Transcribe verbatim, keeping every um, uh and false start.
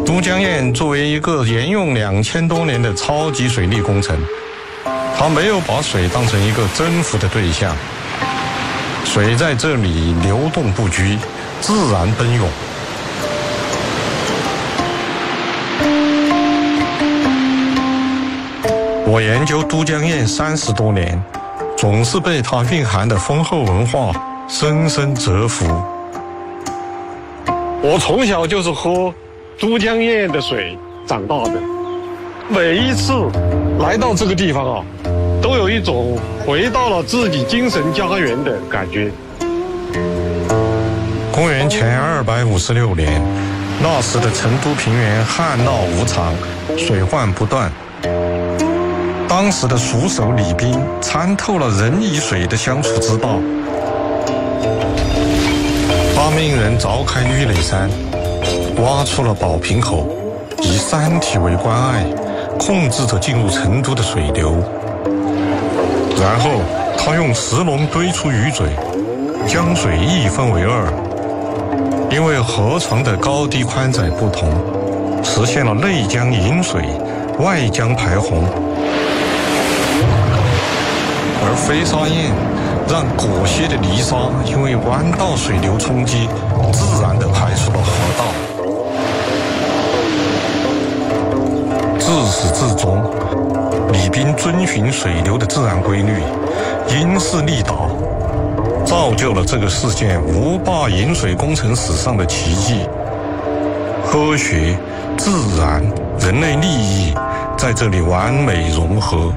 都江堰作为一个沿用两千多年的超级水利工程，它没有把水当成一个征服的对象，水在这里流动不居，自然奔涌。我研究都江堰三十多年，总是被它蕴含的丰厚文化深深折服。我从小就是喝都江堰的水长大的，每一次来到这个地方啊，都有一种回到了自己精神家园的感觉。公元前二百五十六年，那时的成都平原旱涝无常，水患不断。当时的蜀手李冰参透了人与水的相处之道，他命人凿开玉垒山，挖出了宝瓶口，以山体为关隘，控制着进入成都的水流。然后他用石龙堆出鱼嘴，将水一分为二，因为河床的高低宽窄不同，实现了内江引水，外江排洪。而飞沙堰让裹挟的泥沙因为弯道水流冲击，自然地排出了河道。自始至终，李冰遵循水流的自然规律，因势利导，造就了这个世界无霸引水工程史上的奇迹。科学、自然、人类利益在这里完美融合。